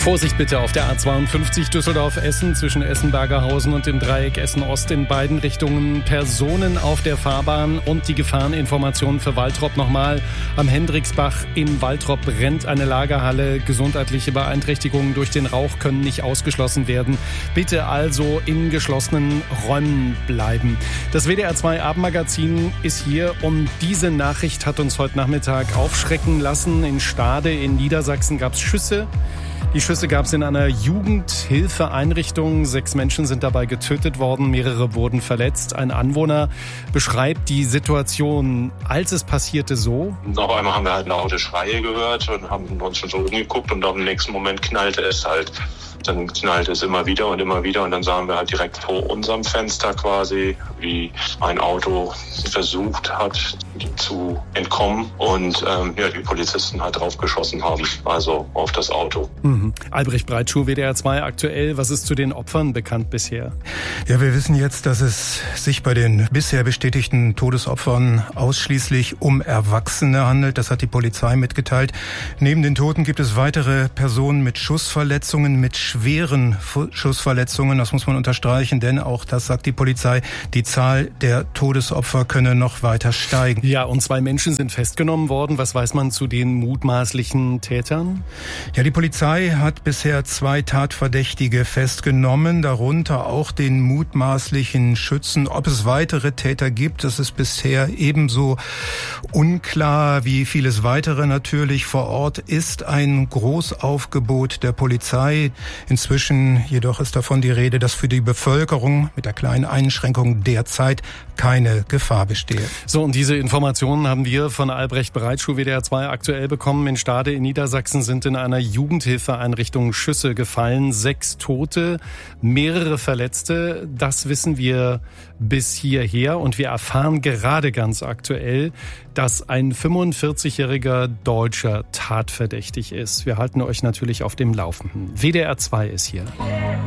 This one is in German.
Vorsicht bitte auf der A52 Düsseldorf-Essen zwischen Essen-Bergerhausen und dem Dreieck Essen-Ost in beiden Richtungen. Personen auf der Fahrbahn und die Gefahreninformationen für Waltrop nochmal. Am Hendriksbach in Waltrop brennt eine Lagerhalle. Gesundheitliche Beeinträchtigungen durch den Rauch können nicht ausgeschlossen werden. Bitte also in geschlossenen Räumen bleiben. Das WDR 2 Abendmagazin ist hier und diese Nachricht hat uns heute Nachmittag aufschrecken lassen. In Stade in Niedersachsen gab es Schüsse. Die Schüsse gab es in einer Jugendhilfeeinrichtung. 6 Menschen sind dabei getötet worden, mehrere wurden verletzt. Ein Anwohner beschreibt die Situation, als es passierte, so. Auf einmal haben wir halt laute Schreie gehört und haben uns schon so umgeguckt und im nächsten Moment knallte es halt. Dann knallte es immer wieder und dann sahen wir halt direkt vor unserem Fenster quasi, wie ein Auto versucht hat zu entkommen und die Polizisten halt drauf geschossen haben, also auf das Auto. Albrecht Breitschuh, WDR 2 aktuell. Was ist zu den Opfern bekannt bisher? Ja, wir wissen jetzt, dass es sich bei den bisher bestätigten Todesopfern ausschließlich um Erwachsene handelt. Das hat die Polizei mitgeteilt. Neben den Toten gibt es weitere Personen mit Schussverletzungen, mit schweren Schussverletzungen. Das muss man unterstreichen, denn auch das sagt die Polizei, die Zahl der Todesopfer könne noch weiter steigen. Ja, und 2 Menschen sind festgenommen worden. Was weiß man zu den mutmaßlichen Tätern? Ja, die Polizei hat bisher 2 Tatverdächtige festgenommen, darunter auch den mutmaßlichen Schützen. Ob es weitere Täter gibt, das ist bisher ebenso unklar wie vieles weitere natürlich. Vor Ort ist ein Großaufgebot der Polizei. Inzwischen jedoch ist davon die Rede, dass für die Bevölkerung mit der kleinen Einschränkung derzeit keine Gefahr bestehe. So, und diese Informationen haben wir von Albrecht Breitschuh, WDR 2 aktuell bekommen. In Stade in Niedersachsen sind in einer Jugendhilfeeinrichtung Schüsse gefallen. 6 Tote, mehrere Verletzte. Das wissen wir bis hierher. Und wir erfahren gerade ganz aktuell, dass ein 45-jähriger Deutscher tatverdächtig ist. Wir halten euch natürlich auf dem Laufenden. WDR 2 ist hier.